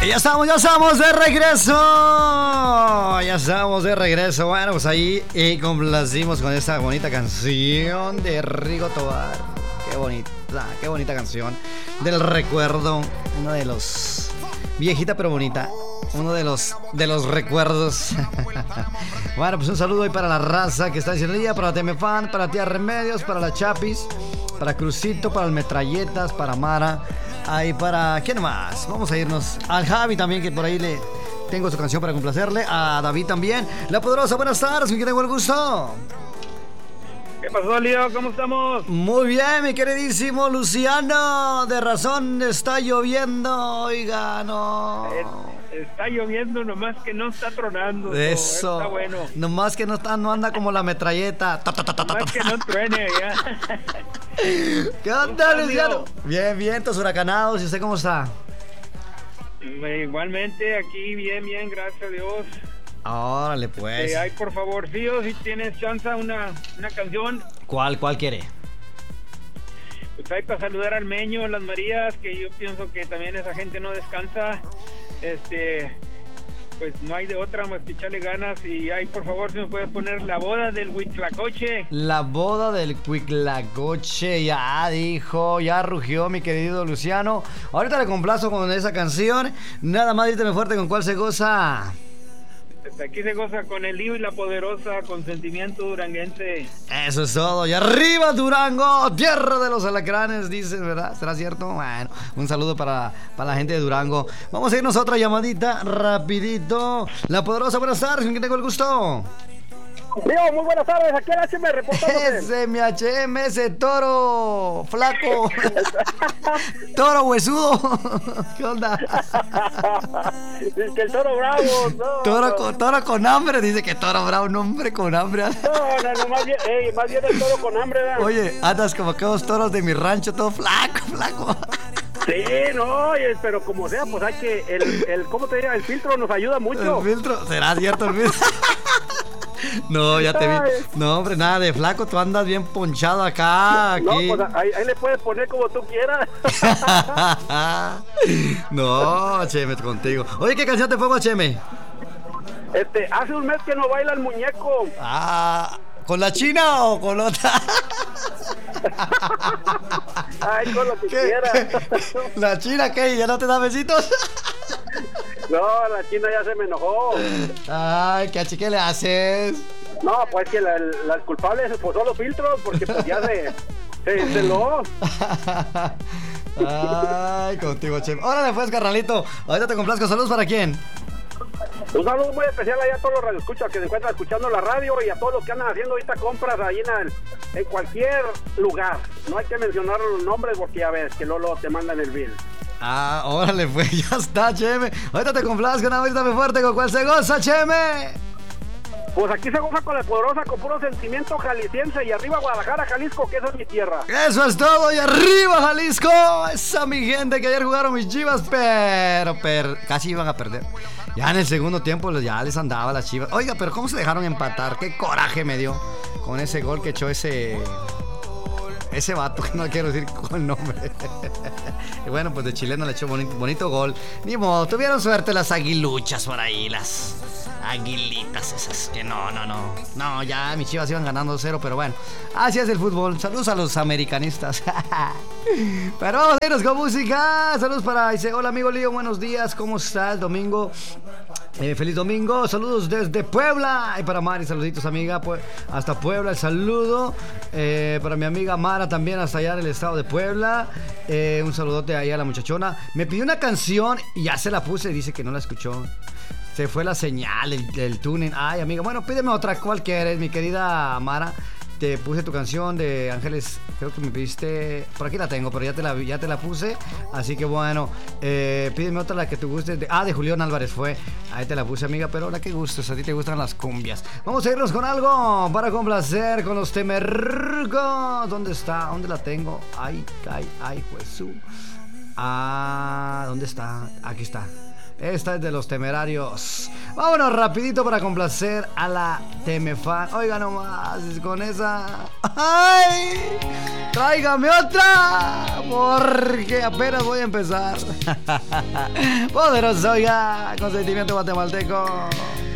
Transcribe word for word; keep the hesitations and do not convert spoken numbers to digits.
Y ya estamos, ya estamos de regreso. Ya estamos de regreso. Bueno, pues ahí y complacimos con esta bonita canción de Rigo Tobar. Qué bonita, qué bonita canción. Del recuerdo. Uno de los... Viejita pero bonita. Uno de los de los recuerdos. Bueno, pues un saludo hoy para la raza que está diciendo el día, para Temefan, para Tía Remedios, para la Chapis, para Crucito, para el Metralletas, para Mara. Ahí para... ¿Quién más? Vamos a irnos al Javi también, que por ahí le tengo su canción para complacerle. A David también. La Poderosa, buenas tardes, mi que tengo el gusto. ¿Qué pasó, Leo? ¿Cómo estamos? Muy bien, mi queridísimo Luciano. De razón está lloviendo, oiga, no. Está lloviendo, nomás que no está tronando. Eso. Está bueno. Nomás que no, está, no anda como la metralleta. Nomás que no truene, ya. ¿Qué onda, Luciano? Bien, vientos huracanados. ¿Y usted cómo está? Igualmente, aquí bien, bien, gracias a Dios. Órale, pues. Eh, ay, por favor, Fío, si tienes chance, una, una canción. ¿Cuál, cuál quiere? Pues hay para saludar al Meño, las Marías, que yo pienso que también esa gente no descansa. Este, pues no hay de otra más que echarle ganas. Y ahí, por favor, si me puedes poner La Boda del Huitlacoche. La Boda del Huitlacoche, ya dijo, ya rugió mi querido Luciano. Ahorita le complazo con esa canción. Nada más gríteme fuerte con cuál se goza. Aquí se goza con el Lío y la Poderosa, con sentimiento duranguense. Eso es todo. Y arriba Durango, tierra de los alacranes, dices, ¿verdad? ¿Será cierto? Bueno, un saludo para, para la gente de Durango. Vamos a irnos a otra llamadita rapidito. La Poderosa, buenas tardes, ¿con quién tengo el gusto? Leo, muy buenas tardes, aquí el H M reportándose. Ese mi H M, ese toro flaco. Toro huesudo. ¿Qué onda? Dice que el toro bravo, no. Toro, no. Con, toro con hambre, dice que toro bravo, un hombre con hambre. No, no, no, más bien, ey, más bien el toro con hambre, ¿verdad? Oye, andas como aquellos toros de mi rancho, todo flaco, flaco. Sí, no, oye, pero como sea, pues hay que, el, el, ¿cómo te digo? El filtro nos ayuda mucho. El filtro, ¿será cierto el filtro? No, ya te vi. No, hombre, nada de flaco, tú andas bien ponchado acá. Aquí. No, pues ahí, ahí le puedes poner como tú quieras. No, Cheme, contigo. Oye, ¿qué canción te pongo, Cheme? Este, hace un mes que no baila el muñeco. Ah, ¿con la china o con otra? Ay, con lo que ¿Qué? quieras. ¿La china qué? ¿Ya no te da besitos? No, la china ya se me enojó. Ay, ¿qué achi qué le haces? No, pues que la, la culpable es pues los filtros, porque pues ya se, se, se lo. Ay, contigo, Cheme. Órale, pues, carnalito. Ahorita te complazco. Saludos para quién. Un saludo muy especial allá a todos los radioescuchas que se encuentran escuchando la radio y a todos los que andan haciendo ahorita compras ahí en, el, en cualquier lugar. No hay que mencionar los nombres porque ya ves que Lolo te mandan el bill. Ah, órale, pues, ya está, Cheme. Ahorita te complazco, una ahorita me fuerte con cuál se goza, Cheme. Pues aquí se goza con la Poderosa, con puro sentimiento jalisciense y arriba Guadalajara, Jalisco, que esa es mi tierra. Eso es todo, y arriba Jalisco. Esa mi gente que ayer jugaron mis Chivas, pero, pero casi iban a perder. Ya en el segundo tiempo ya les andaba las Chivas. Oiga, pero ¿cómo se dejaron empatar? Qué coraje me dio con ese gol que echó ese... Ese vato, que no quiero decir con el nombre. Y bueno, pues de chileno le echó bonito, bonito gol. Ni modo, tuvieron suerte las aguiluchas por ahí, las aguilitas esas. Que no, no, no. No, ya mis Chivas iban ganando cero, pero bueno. Así es el fútbol. Saludos a los americanistas. Pero vamos a irnos con música. Saludos para... Dice, hola amigo Lío, buenos días. ¿Cómo estás? Domingo. Eh, feliz domingo, saludos desde Puebla. Y para Mari, saluditos amiga, pues, hasta Puebla, el saludo. eh, Para mi amiga Mara también, hasta allá en el estado de Puebla. eh, Un saludote ahí a la muchachona. Me pidió una canción y ya se la puse y dice que no la escuchó. Se fue la señal, el, el tuning. Ay amiga, bueno, pídeme otra, ¿cuál quieres, mi querida Mara? Te puse tu canción de Ángeles, creo que me pediste, por aquí la tengo, pero ya te la, ya te la puse, así que bueno, eh, pídeme otra, la que te guste, de, ah, de Julián Álvarez fue, ahí te la puse amiga, pero la que gustes, a ti te gustan las cumbias. Vamos a irnos con algo para complacer con los temergos. ¿Dónde está? ¿Dónde la tengo? Ay, ay, ay, Jesús. Ah, ¿dónde está? Aquí está. Esta es de Los Temerarios. Vámonos rapidito para complacer a la Temefan. Oiga nomás, con esa... ¡Ay! ¡Tráigame otra! Porque apenas voy a empezar. Poderoso, oiga, con sentimiento guatemalteco.